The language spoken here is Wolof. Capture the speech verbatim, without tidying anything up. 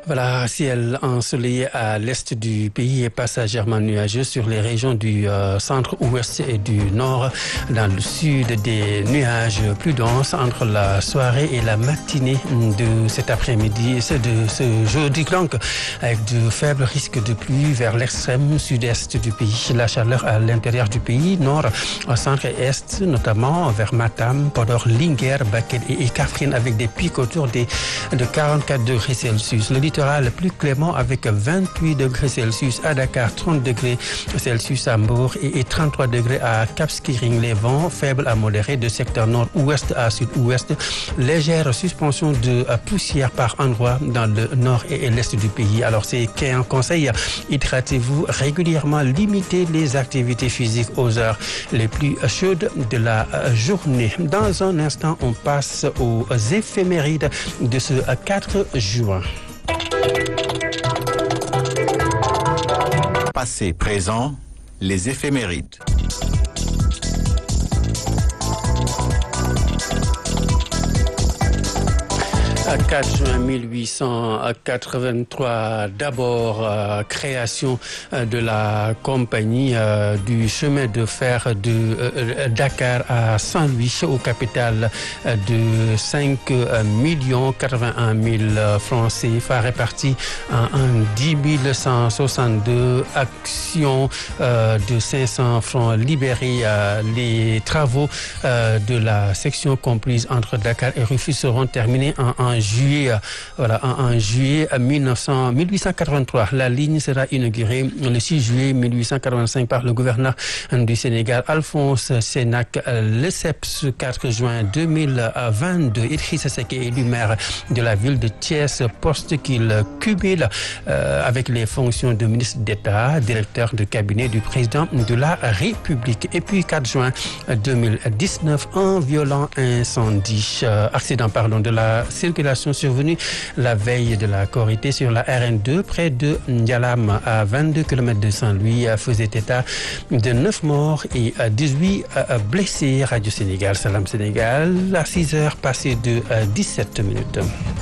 Voilà, ciel ensoleillé à l'est du pays et passagèrement nuageux sur les régions du euh, centre-ouest et du nord. Dans le sud, des nuages plus denses entre la soirée et la matinée de cet après-midi, de ce jeudi donc, avec de faibles risques de pluie vers l'extrême sud-est du pays. La chaleur à l'intérieur du pays, nord, au centre et est, notamment vers Matam, Podor, Linguère, Bakel et Kaffrine, avec des pics autour des, de quarante-quatre degrés Celsius. Le littoral plus clément avec vingt-huit degrés Celsius à Dakar, trente degrés Celsius à Mbour et, et trente-trois degrés à Cap Skirring. Les vents faibles à modérés de secteur nord-ouest à sud-ouest. Légère suspension de poussière par endroits dans le nord et l'est du pays. Alors c'est qu'un conseil, hydratez-vous régulièrement, limitez les activités physiques aux heures les plus chaudes de la journée. Dans un instant, on passe aux éphémérides de ce quatre juin. Passé, présent, les éphémérides. quatre juin mille huit cent quatre-vingt-trois, d'abord euh, création euh, de la compagnie euh, du chemin de fer de euh, Dakar à Saint-Louis au capital euh, de cinq millions quatre-vingt-un mille francs C F A répartis en, en dix mille cent soixante-deux actions euh, de cinq cents francs libérés. Euh, les travaux euh, de la section comprise entre Dakar et Rufisque seront terminés en, en juillet, voilà, en, en juillet mille huit cent quatre-vingt-trois. La ligne sera inaugurée le six juillet mille huit cent quatre-vingt-cinq par le gouverneur du Sénégal, Alphonse Sénac Lesseps. quatre juin deux mille vingt-deux, Idrissa Seck est élu maire de la ville de Thiès, poste qu'il cumule euh, avec les fonctions de ministre d'État, directeur de cabinet du président de la République. Et puis quatre juin deux mille dix-neuf, un violent incendie, euh, accident pardon, de la circulation survenue la veille de la Korité sur la R N deux près de Ndialam à vingt-deux kilomètres de Saint-Louis faisait état de neuf morts et dix-huit blessés. Radio Sénégal, Salam Sénégal, à six heures passées de dix-sept minutes.